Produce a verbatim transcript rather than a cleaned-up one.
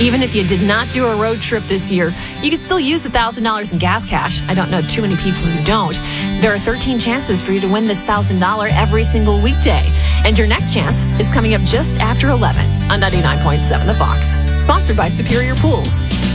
Even if you did not do a road trip this year, you could still use one thousand dollars in gas cash. I don't know too many people who don't. There are thirteen chances for you to win this one thousand dollars every single weekday. And your next chance is coming up just after eleven on ninety-nine point seven The Fox. Sponsored by Superior Pools.